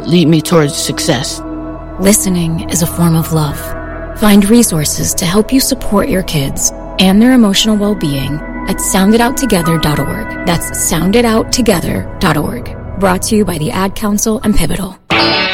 lead me towards success. Listening is a form of love. Find resources to help you support your kids and their emotional well-being at soundidouttogether.org. That's soundidouttogether.org. Brought to you by the Ad Council and Pivotal.